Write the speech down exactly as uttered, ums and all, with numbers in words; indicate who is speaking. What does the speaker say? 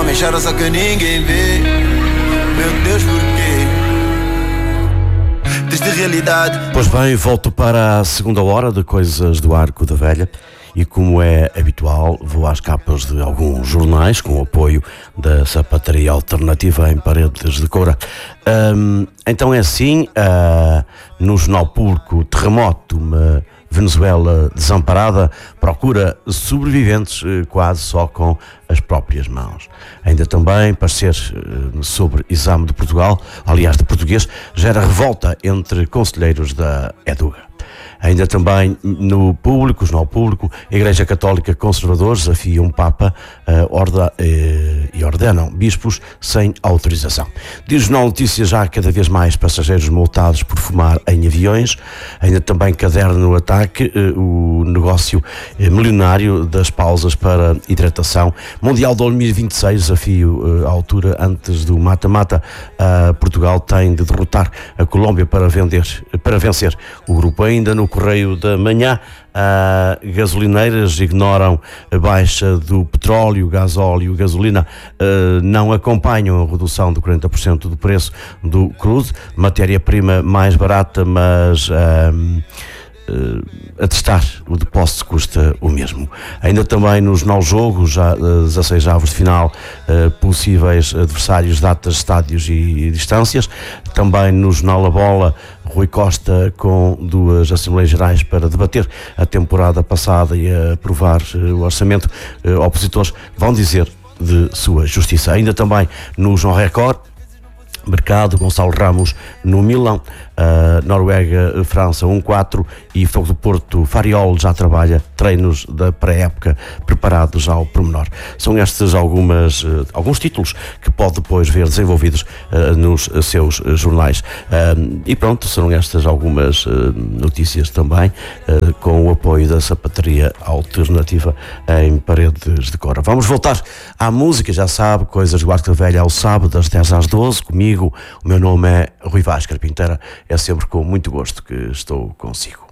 Speaker 1: me chora só que ninguém vê. Meu Deus, porquê? Desde realidade.
Speaker 2: Pois bem, volto para a segunda hora de Coisas do Arco da Velha. E como é habitual, vou às capas de alguns jornais com o apoio da Sapataria Alternativa em Paredes de Coura. Um, então é assim, uh, no Jornal Público, terremoto, uma Venezuela desamparada procura sobreviventes uh, quase só com as próprias mãos. Ainda também, parecer uh, sobre exame de Portugal, aliás de português, gera revolta entre conselheiros da Eduga. Ainda também no público, jornal público, a Igreja Católica Conservadora desafia um Papa uh, orda, uh, e ordenam bispos sem autorização. Diz o Jornal Notícias já cada vez mais passageiros multados por fumar em aviões. Ainda também caderno no ataque, uh, o negócio uh, milionário das pausas para hidratação. Mundial dois mil e vinte e seis, desafio uh, à altura antes do mata-mata. Uh, Portugal tem de derrotar a Colômbia para, vender, para vencer o grupo. Ainda no Correio da Manhã, uh, gasolineiras ignoram a baixa do petróleo, gasóleo, gasolina, uh, não acompanham a redução de quarenta por cento do preço do crudo, matéria-prima mais barata, mas uh, Uh, a testar o depósito custa o mesmo. Ainda também no Jornal Jogo, já uh, dezasseis avos de final, uh, possíveis adversários, datas, estádios e, e distâncias. Também no Jornal A Bola, Rui Costa com duas Assembleias Gerais para debater a temporada passada e aprovar uh, o orçamento. Uh, opositores vão dizer de sua justiça. Ainda também no Jornal Record, Mercado, Gonçalo Ramos no Milão, uh, Noruega, França um quatro e Fogo do Porto, Fariol já trabalha treinos da pré-época preparados ao pormenor. São estes algumas, uh, alguns títulos que pode depois ver desenvolvidos uh, nos uh, seus uh, jornais. Uh, e pronto, serão estas algumas uh, notícias também uh, com o apoio da Sapataria Alternativa em Paredes de Coura. Vamos voltar à música, já sabe, Coisas do Arco da Velha ao sábado das dez às doze, comigo. O meu nome é Rui Vaz Carpinteira, é sempre com muito gosto que estou consigo.